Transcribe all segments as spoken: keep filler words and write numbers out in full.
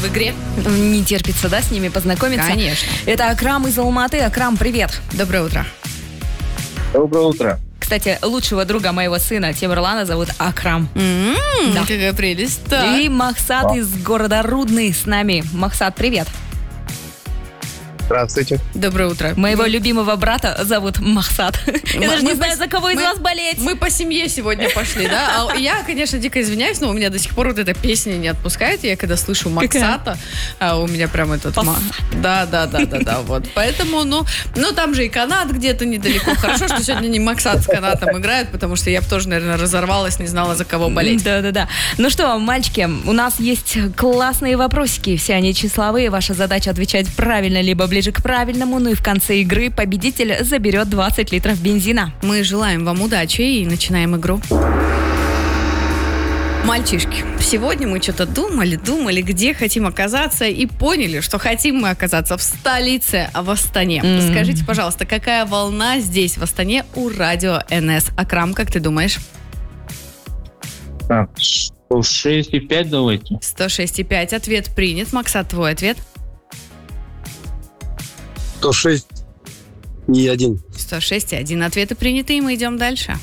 в игре. Не терпится, да, с ними познакомиться? Конечно. Это Акрам из Алматы. Акрам, привет. Доброе утро. Доброе утро. Кстати, лучшего друга моего сына Тимурлана зовут Акрам. М-м, Да. Какая прелесть. Так. И Махсат Да. из города Рудный с нами. Махсат, привет. Здравствуйте. Доброе утро. Моего любимого брата зовут Махсат. Я Мы- даже мы не знаю, пос- за кого из мы- вас болеть. Мы по семье сегодня пошли, да? А я, конечно, дико извиняюсь, но у меня до сих пор вот эта песня не отпускает. Я когда слышу Максата, а у меня прям этот... ма- Да, да, да, да, да, вот. Поэтому, ну, ну, там же и канат где-то недалеко. Хорошо, что сегодня не Максат с канатом играет, потому что я бы тоже, наверное, разорвалась, не знала, за кого болеть. Да-да-да. Ну что, мальчики, у нас есть классные вопросики. Все они числовые. Ваша задача отвечать правильно, либо ближе к правильному. Ну и в конце игры победитель заберет двадцать литров бензина. Мы желаем вам удачи и начинаем игру. Мальчишки, сегодня мы что-то думали, думали, где хотим оказаться, и поняли, что хотим мы оказаться в столице, а в Астане. М. Скажите, пожалуйста, какая волна здесь, в Астане, у радио эн эс? Акрам, как ты думаешь? Так, сто шесть и пять давайте. сто шесть и пять. Ответ принят. Максат, твой ответ? сто шесть и один. сто шесть и один. Ответы приняты, и мы идем дальше.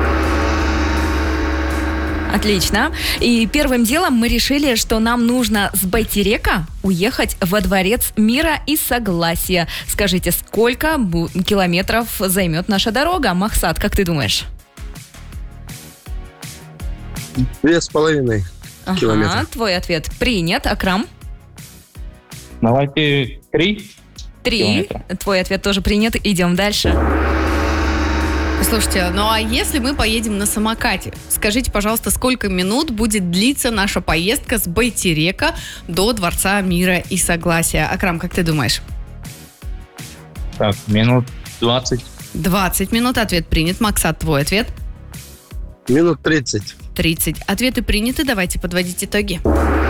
Отлично. И первым делом мы решили, что нам нужно с Байтерека уехать во Дворец мира и согласия. Скажите, сколько бу- километров займет наша дорога? Махсат, как ты думаешь? Две с половиной Ага, километра. твой ответ принят. Акрам? Давайте три. Три. Километра. Твой ответ тоже принят. Идем дальше. Слушайте, ну а если мы поедем на самокате? Скажите, пожалуйста, сколько минут будет длиться наша поездка с Байтерека до Дворца мира и согласия? Акрам, как ты думаешь? Так, минут двадцать. двадцать минут. Ответ принят. Максат, твой ответ? Минут тридцать. тридцать. Ответы приняты. Давайте подводить итоги.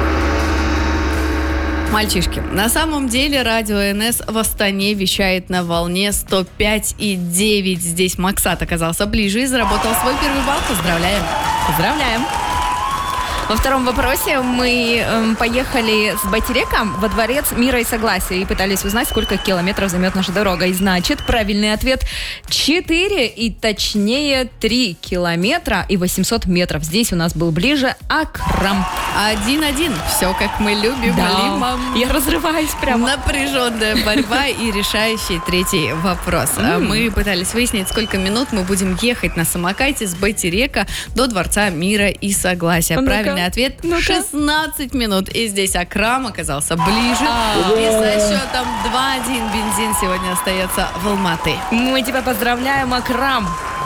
Мальчишки, на самом деле радио эн эс в Астане вещает на волне сто пять и девять. Здесь Максат оказался ближе и заработал свой первый балл. Поздравляем. Поздравляем. Во втором вопросе мы эм, поехали с Байтереком во Дворец мира и согласия и пытались узнать, сколько километров займет наша дорога. И значит, правильный ответ четыре и точнее три километра и восемьсот метров. Здесь у нас был ближе Акрам. Один-один. Все, как мы любим. Алима. Я разрываюсь прямо. Напряженная борьба и решающий третий вопрос. А Мы пытались выяснить, сколько минут мы будем ехать на самокате с Байтерека до Дворца мира и согласия. Ну-ка, Правильный ответ ну-ка. шестнадцать минут. И здесь Акрам оказался ближе. И со счетом два-один бензин сегодня остается в Алматы. Мы тебя поздравляем, Акрам.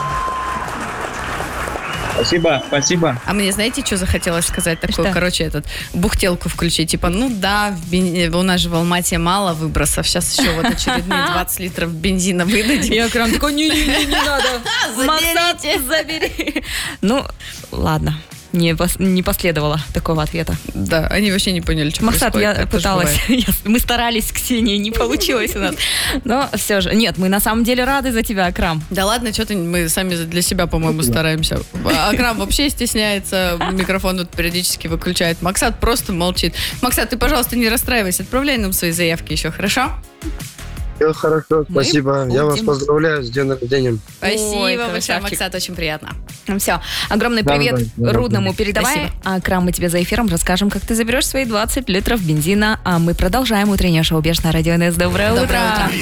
Спасибо, спасибо. А мне, знаете, что захотелось сказать? Такую, Что? короче, этот бухтелку включить. Типа, ну да, в бен- у нас же в Алмате мало выбросов. Сейчас еще вот очередные двадцать литров бензина выдадим. И Акрам такой, не-не-не, не надо. Заберите. Максат, забери. Ну, ладно. Не, пос- не последовало такого ответа. Да, они вообще не поняли, что Максат, происходит. я Так тоже пыталась. бывает. Я- мы старались с Ксенией, не получилось у нас. Но все же. Нет, мы на самом деле рады за тебя, Акрам. Да ладно, что-то мы сами для себя, по-моему, стараемся. А Акрам вообще стесняется, микрофон тут периодически выключает. Максат просто молчит. Максат, ты, пожалуйста, не расстраивайся, отправляй нам свои заявки еще, хорошо? Все хорошо, Мы спасибо. Я вас будем- поздравляю с днем рождения. Спасибо Ой, большое, красавчик. Максат, очень приятно. Все. Огромный Да, привет да, да, Рудному да. передавай. Спасибо. А Акрам, мы тебе за эфиром расскажем, как ты заберешь свои двадцать литров бензина. А мы продолжаем утреннее шоу «Бешеное радио эн эс». Доброе, Доброе утро.